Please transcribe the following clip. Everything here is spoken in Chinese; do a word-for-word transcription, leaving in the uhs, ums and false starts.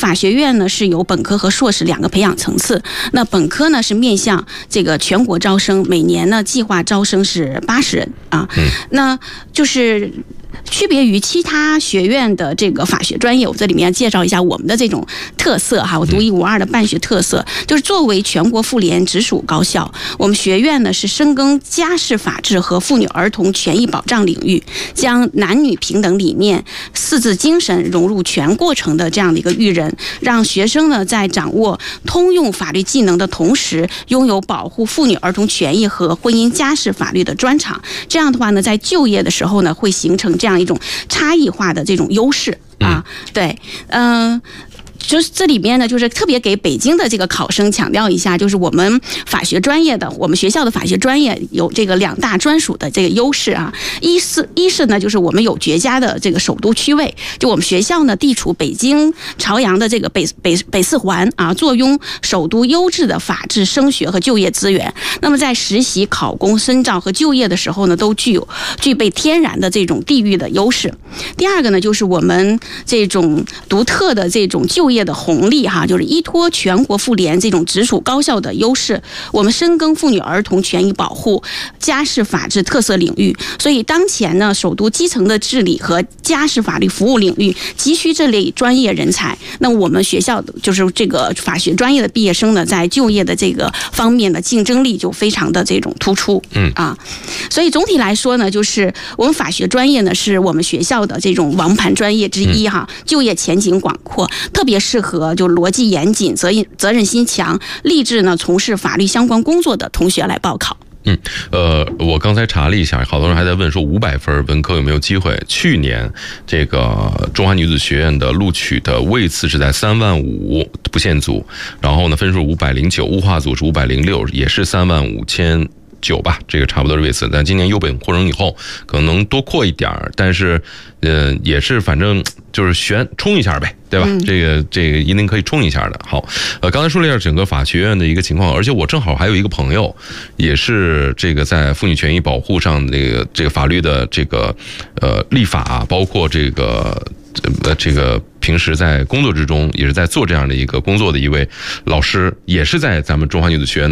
法学院呢是有本科和硕士两个培养层次。那本科呢是面向这个全国招生，每年呢计划招生是八十人啊。嗯、那就是区别于其他学院的这个法学专业，我这里面介绍一下我们的这种特色哈，我独一无二的办学特色，就是作为全国妇联直属高校，我们学院呢是深耕家事法治和妇女儿童权益保障领域，将男女平等理念、四字精神融入全过程的这样的一个育人，让学生呢在掌握通用法律技能的同时，拥有保护妇女儿童权益和婚姻家事法律的专长。这样的话呢，在就业的时候呢，会形成这样一种差异化的这种优势啊。对，嗯、呃。就是这里边呢，就是特别给北京的这个考生强调一下，就是我们法学专业的，我们学校的法学专业有这个两大专属的这个优势啊。一是一是呢，就是我们有绝佳的这个首都区位，就我们学校呢地处北京朝阳的这个北北北四环啊，坐拥首都优质的法治升学和就业资源。那么在实习、考公、深造和就业的时候呢，都具有具备天然的这种地域的优势。第二个呢，就是我们这种独特的这种就业的红利哈，就是依托全国妇联这种直属高校的优势，我们深耕妇女儿童权益保护、家事法治特色领域。所以当前呢，首都基层的治理和家事法律服务领域急需这类专业人才。那我们学校就是这个法学专业的毕业生呢，在就业的这个方面的竞争力就非常的这种突出。嗯啊，所以总体来说呢，就是我们法学专业呢，是我们学校的这种王牌专业之一哈，就业前景广阔，特别适合就逻辑严谨、责任责任心强、立志呢从事法律相关工作的同学来报考。 嗯，呃，我刚才查了一下，好多人还在问说五百分文科有没有机会？去年这个中华女子学院的录取的位次是在三万五不限组，然后呢分数五百零九，物化组是五百零六，也是三万五千。九吧，这个差不多是位次，但今年优本扩容以后，可能能多扩一点儿，但是，呃，也是反正就是悬冲一下呗，对吧？嗯、这个这个一定可以冲一下的。好，呃，刚才说了一下整个法学院的一个情况，而且我正好还有一个朋友，也是这个在妇女权益保护上这个这个法律的这个呃立法，包括这个呃这个。平时在工作之中也是在做这样的一个工作的一位老师，也是在咱们中华女子学院的